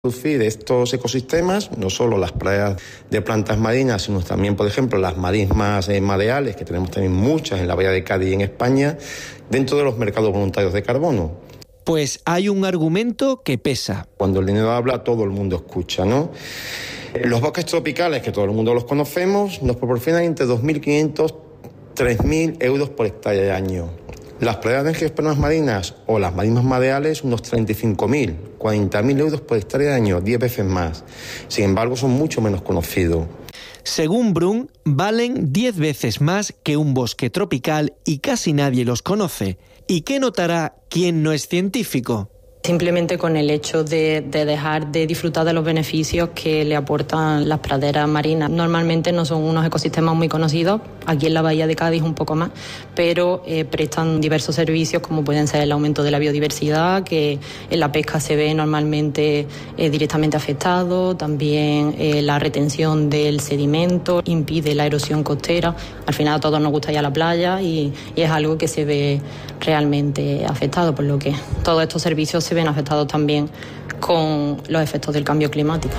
De estos ecosistemas, no solo las playas de plantas marinas, sino también, por ejemplo, las marismas mareales, que tenemos también muchas en la bahía de Cádiz y en España, dentro de los mercados voluntarios de carbono. Pues hay un argumento que pesa. Cuando el dinero habla, todo el mundo escucha, ¿no? Los bosques tropicales, que todo el mundo los conocemos, nos proporcionan entre 2.500 y 3.000 euros por hectárea de año. Las playas de angiospermas marinas o las marismas mareales, unos 35.000, 40.000 euros por hectárea de año, 10 veces más. Sin embargo, son mucho menos conocidos. Según Brun, valen 10 veces más que un bosque tropical y casi nadie los conoce. ¿Y qué notará quien no es científico? Simplemente con el hecho de dejar de disfrutar de los beneficios que le aportan las praderas marinas. Normalmente no son unos ecosistemas muy conocidos, aquí en la bahía de Cádiz un poco más, pero prestan diversos servicios como pueden ser el aumento de la biodiversidad, que en la pesca se ve normalmente directamente afectado, también la retención del sedimento, impide la erosión costera. Al final a todos nos gusta ir a la playa y es algo que se ve realmente afectado, por lo que todos estos servicios se ven afectados también con los efectos del cambio climático.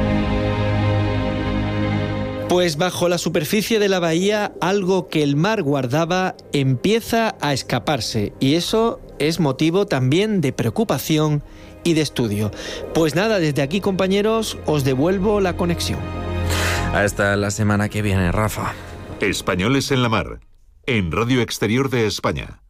Pues bajo la superficie de la bahía, algo que el mar guardaba empieza a escaparse, y eso es motivo también de preocupación y de estudio. Pues nada, desde aquí, compañeros, os devuelvo la conexión. Hasta la semana que viene, Rafa. Españoles en la Mar, en Radio Exterior de España.